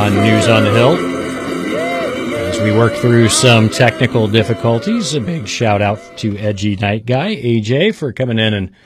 on News on the Hill. As we work through some technical difficulties, a big shout out to Edgy Night Guy, AJ, for coming in and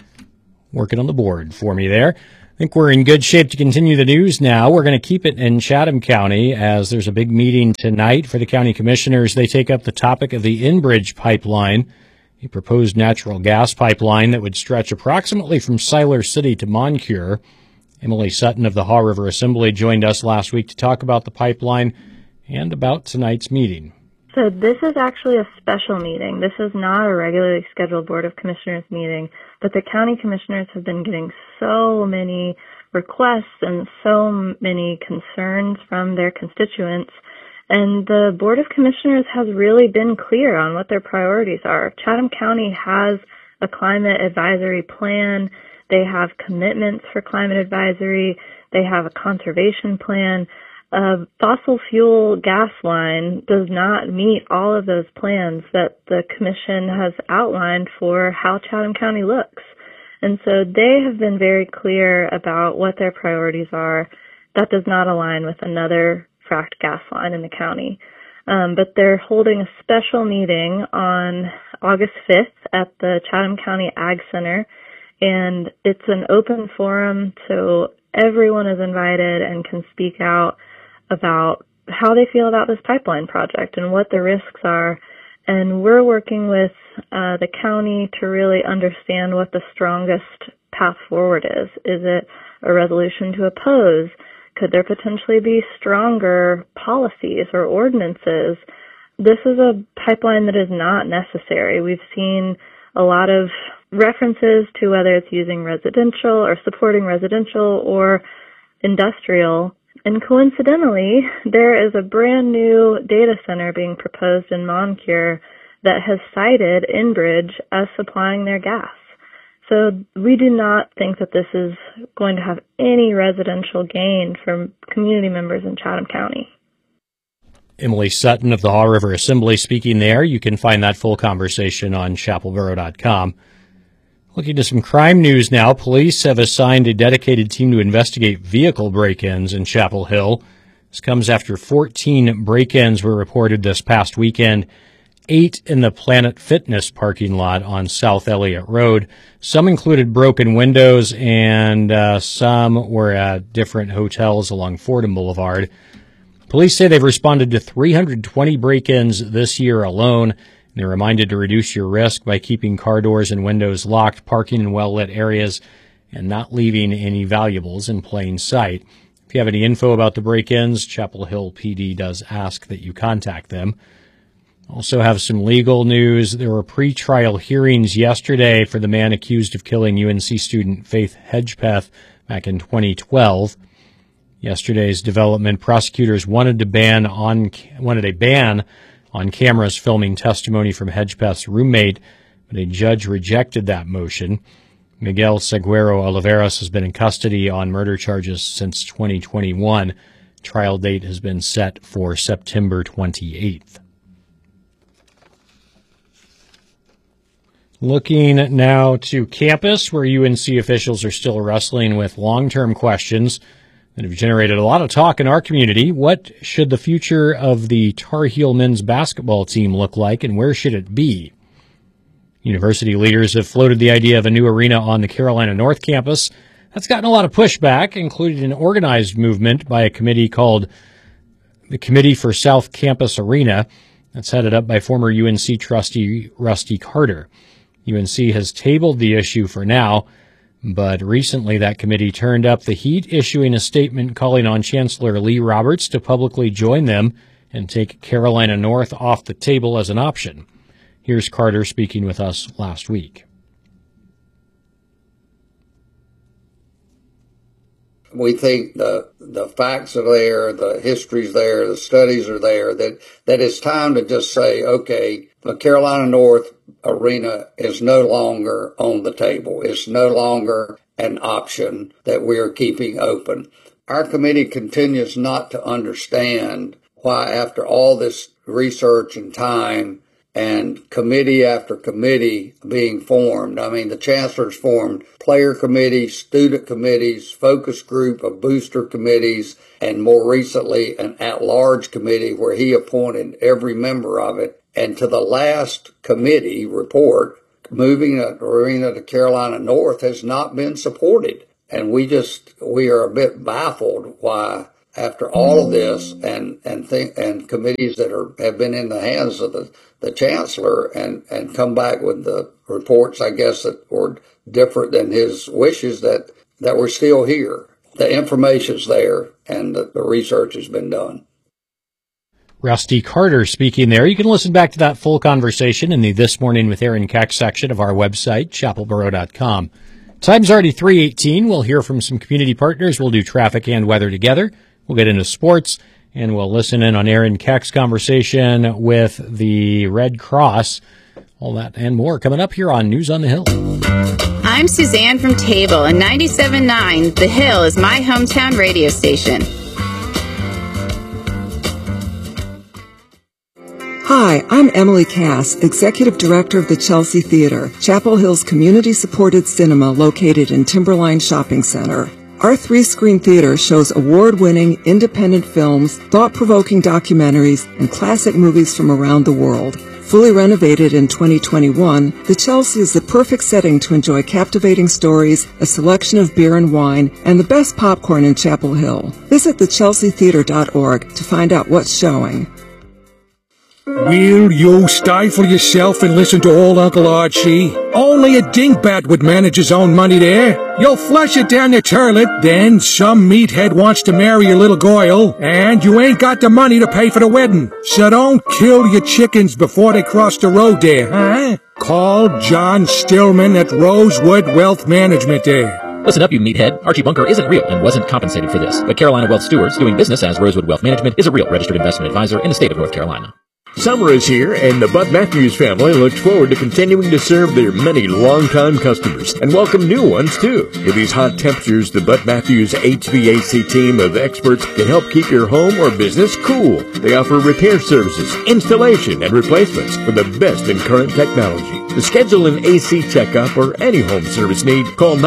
working on the board for me there. I think we're in good shape to continue the news now. We're going to keep it in Chatham County as there's a big meeting tonight for the county commissioners. They take up the topic of the Enbridge pipeline, a proposed natural gas pipeline that would stretch approximately from Siler City to Moncure. Emily Sutton of the Haw River Assembly joined us last week to talk about the pipeline and about tonight's meeting. So this is actually a special meeting. This is not a regularly scheduled Board of Commissioners meeting, but the county commissioners have been getting so many requests and so many concerns from their constituents, and the Board of Commissioners has really been clear on what their priorities are. Chatham County has a climate advisory plan. They have commitments for climate advisory. They have a conservation plan. A fossil fuel gas line does not meet all of those plans that the commission has outlined for how Chatham County looks. And so they have been very clear about what their priorities are. That does not align with another fracked gas line in the county. But they're holding a special meeting on August 5th at the Chatham County Ag Center, and it's an open forum, so everyone is invited and can speak out about how they feel about this pipeline project and what the risks are. And we're working with the county to really understand what the strongest path forward is. Is it a resolution to oppose? Could there potentially be stronger policies or ordinances? This is a pipeline that is not necessary. We've seen a lot of references to whether it's using residential or supporting residential or industrial. And coincidentally, there is a brand new data center being proposed in Moncure that has cited Enbridge as supplying their gas. So we do not think that this is going to have any residential gain from community members in Chatham County. Emily Sutton of the Haw River Assembly speaking there. You can find that full conversation on chapelboro.com. Looking to some crime news now. Police have assigned a dedicated team to investigate vehicle break-ins in Chapel Hill. This comes after 14 break-ins were reported this past weekend, 8 in the Planet Fitness parking lot on South Elliott Road. Some included broken windows, and some were at different hotels along Fordham Boulevard. Police say they've responded to 320 break-ins this year alone. They're reminded to reduce your risk by keeping car doors and windows locked, parking in well-lit areas, and not leaving any valuables in plain sight. If you have any info about the break-ins, Chapel Hill PD does ask that you contact them. Also have some legal news. There were pre-trial hearings yesterday for the man accused of killing UNC student Faith Hedgepeth back in 2012. Yesterday's development, prosecutors wanted a ban on cameras filming testimony from Hedgepeth's roommate, but a judge rejected that motion. Miguel Seguero Oliveras has been in custody on murder charges since 2021. Trial date has been set for September 28th. Looking now to campus, where UNC officials are still wrestling with long-term questions that have generated a lot of talk in our community. What should the future of the Tar Heel men's basketball team look like, and where should it be? University leaders have floated the idea of a new arena on the Carolina North campus. That's gotten a lot of pushback, including an organized movement by a committee called the Committee for South Campus Arena. That's headed up by former UNC trustee Rusty Carter. UNC has tabled the issue for now, but recently that committee turned up the heat, issuing a statement calling on Chancellor Lee Roberts to publicly join them and take Carolina North off the table as an option. Here's Carter speaking with us last week. We think the facts are there, the history's there, the studies are there, that it's time to just say, okay, the Carolina North arena is no longer on the table. It's no longer an option that we are keeping open. Our committee continues not to understand why, after all this research and time, and committee after committee being formed. I mean, the chancellor's formed player committees, student committees, focus group of booster committees, and more recently an at-large committee where he appointed every member of it. And to the last committee report, moving Arena to Carolina North has not been supported. And we are a bit baffled why, after all of this and committees that have been in the hands of the chancellor and come back with the reports, I guess, that were different than his wishes, that we're still here. The information's there and the research has been done. Rusty Carter speaking there. You can listen back to that full conversation in the This Morning with Aaron Keck section of our website, chapelboro.com. Time's already 3:18. We'll hear from some community partners. We'll do traffic and weather together. We'll get into sports, and we'll listen in on Aaron Keck's conversation with the Red Cross. All that and more coming up here on News on the Hill. I'm Suzanne from Table, and 97.9 The Hill is my hometown radio station. Hi, I'm Emily Cass, Executive Director of the Chelsea Theater, Chapel Hill's community-supported cinema located in Timberline Shopping Center. Our 3-screen theater shows award-winning independent films, thought-provoking documentaries, and classic movies from around the world. Fully renovated in 2021, the Chelsea is the perfect setting to enjoy captivating stories, a selection of beer and wine, and the best popcorn in Chapel Hill. Visit thechelseatheater.org to find out what's showing. Will you stifle yourself and listen to old Uncle Archie? Only a dingbat would manage his own money there. You'll flush it down the toilet, then some meathead wants to marry your little Goyle, and you ain't got the money to pay for the wedding. So don't kill your chickens before they cross the road there, huh? Call John Stillman at Rosewood Wealth Management there. Listen up, you meathead. Archie Bunker isn't real and wasn't compensated for this. But Carolina Wealth Stewards, doing business as Rosewood Wealth Management, is a real registered investment advisor in the state of North Carolina. Summer is here, and the Bud Matthews family looks forward to continuing to serve their many longtime customers and welcome new ones, too. In these hot temperatures, the Bud Matthews HVAC team of experts can help keep your home or business cool. They offer repair services, installation, and replacements for the best in current technology. To schedule an AC checkup or any home service need, call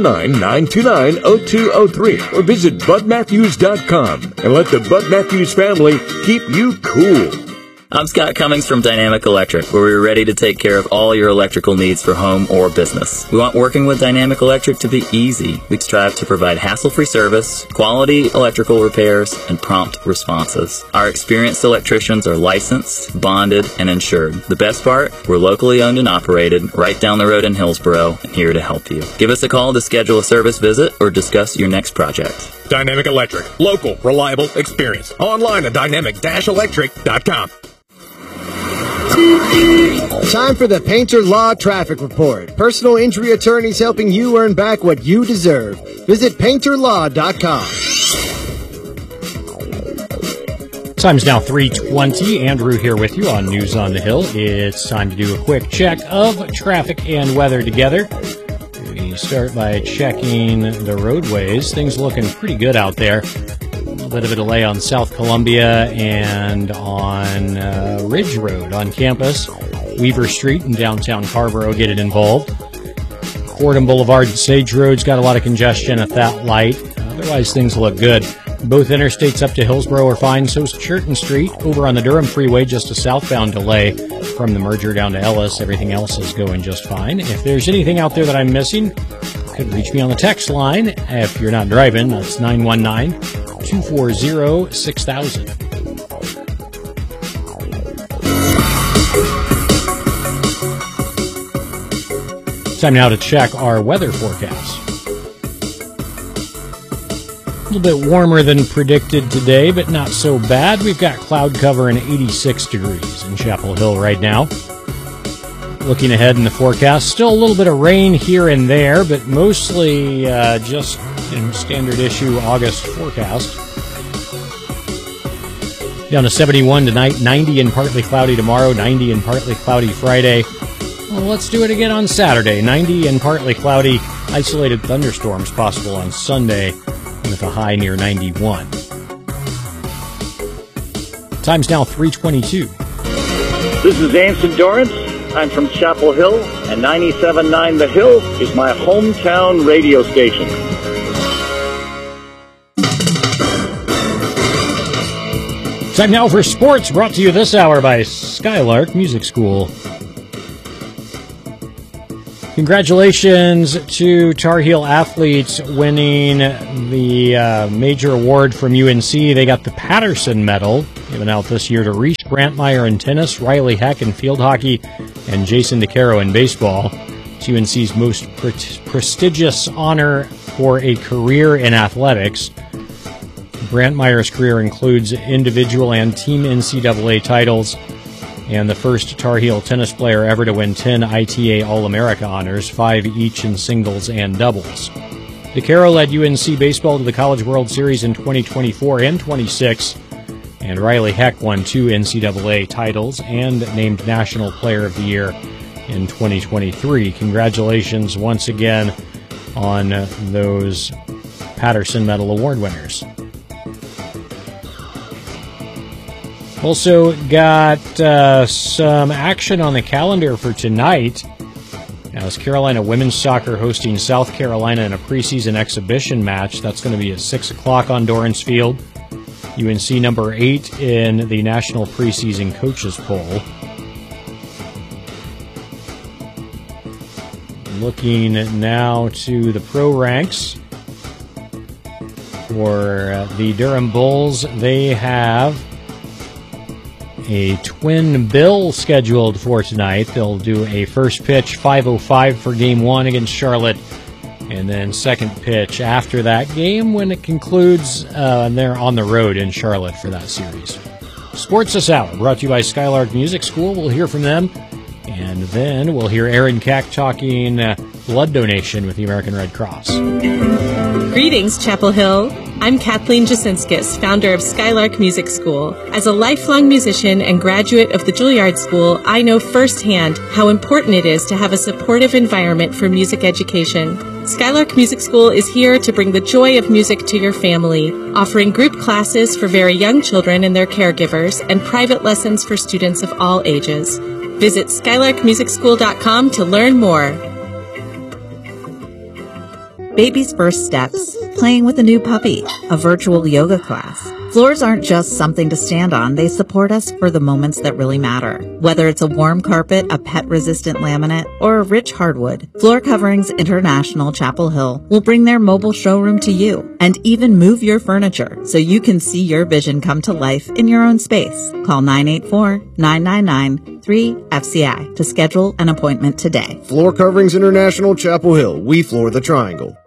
919-929-0203 or visit budmatthews.com and let the Bud Matthews family keep you cool. I'm Scott Cummings from Dynamic Electric, where we're ready to take care of all your electrical needs for home or business. We want working with Dynamic Electric to be easy. We strive to provide hassle-free service, quality electrical repairs, and prompt responses. Our experienced electricians are licensed, bonded, and insured. The best part, we're locally owned and operated, right down the road in Hillsboro, and here to help you. Give us a call to schedule a service visit or discuss your next project. Dynamic Electric. Local, reliable, experienced. Online at dynamic-electric.com. Time for the Painter Law Traffic Report. Personal injury attorneys helping you earn back what you deserve. Visit painterlaw.com. Time's now 3:20. Andrew here with you on News on the Hill. It's time to do a quick check of traffic and weather together. We start by checking the roadways. Things looking pretty good out there. A bit of a delay on South Columbia and on Ridge Road on campus. Weaver Street in downtown Carrboro getting involved. Fordham Boulevard and Sage Road's got a lot of congestion at that light. Otherwise, things look good. Both interstates up to Hillsboro are fine. So's Churton Street. Over on the Durham Freeway, just a southbound delay from the merger down to Ellis. Everything else is going just fine. If there's anything out there that I'm missing, you could reach me on the text line. If you're not driving, that's 919-240-6000. Time now to check our weather forecast. A little bit warmer than predicted today, but not so bad. We've got cloud cover and 86 degrees in Chapel Hill right now. Looking ahead in the forecast, still a little bit of rain here and there, but mostly just standard issue August forecast. Down to 71 tonight, 90 and partly cloudy tomorrow, 90 and partly cloudy Friday. Well, let's do it again on Saturday. 90 and partly cloudy, isolated thunderstorms possible on Sunday with a high near 91. Time's now 3:22. This is Anson Dorrance. I'm from Chapel Hill, and 97.9 The Hill is my hometown radio station. Time now for sports, brought to you this hour by Skylark Music School. Congratulations to Tar Heel athletes winning the major award from UNC. They got the Patterson Medal, given out this year to Reese Brantmeyer in tennis, Riley Heck in field hockey, and Jason DeCaro in baseball. It's UNC's most prestigious honor for a career in athletics. Brantmeyer's career includes individual and team NCAA titles, and the first Tar Heel tennis player ever to win 10 ITA All-America honors, 5 each in singles and doubles. DeCaro led UNC baseball to the College World Series in 2024 and 26, and Riley Heck won 2 NCAA titles and named National Player of the Year in 2023. Congratulations once again on those Patterson Medal Award winners. Also got some action on the calendar for tonight. As Carolina women's soccer hosting South Carolina in a preseason exhibition match. That's going to be at 6 o'clock on Dorrance Field. UNC number 8 in the national preseason coaches poll. Looking now to the pro ranks for the Durham Bulls, they have a twin bill scheduled for tonight. They'll do a first pitch 5:05 for Game 1 against Charlotte, and then second pitch after that game when it concludes, and they're on the road in Charlotte for that series. Sports This Hour, brought to you by Skylark Music School. We'll hear from them, and then we'll hear Aaron Kack talking blood donation with the American Red Cross. Greetings, Chapel Hill. I'm Kathleen Jasinskis, founder of Skylark Music School. As a lifelong musician and graduate of the Juilliard School, I know firsthand how important it is to have a supportive environment for music education. Skylark Music School is here to bring the joy of music to your family, offering group classes for very young children and their caregivers, and private lessons for students of all ages. Visit SkylarkMusicSchool.com to learn more. Baby's first steps, playing with a new puppy, a virtual yoga class. Floors aren't just something to stand on, they support us for the moments that really matter. Whether it's a warm carpet, a pet-resistant laminate, or a rich hardwood, Floor Coverings International Chapel Hill will bring their mobile showroom to you and even move your furniture so you can see your vision come to life in your own space. Call 984-999-3FCI to schedule an appointment today. Floor Coverings International Chapel Hill. We floor the triangle.